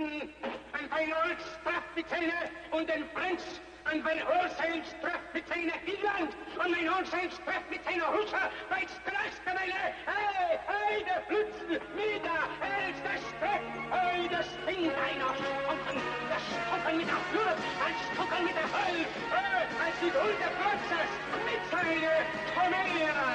an Weinhold Strafbeteiliger und den Prinz, an Weinhold sein Strafbeteiliger Finnland und Weinhold sein Strafbeteiliger Husser, bei Straßgemeine, hey, der Flützen, wieder, als das Streck, hey, das Ding einer Stocken, das Stocken mit der Flut, als Stocken mit der Höll, als die Huld der Platzes, mit seiner Tomera.